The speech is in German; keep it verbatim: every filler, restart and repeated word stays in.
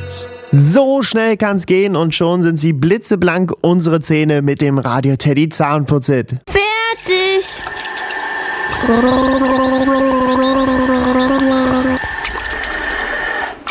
So schnell kann's gehen und schon sind sie blitzeblank, unsere Zähne mit dem Radio Teddy Zahnputzit. Fertig!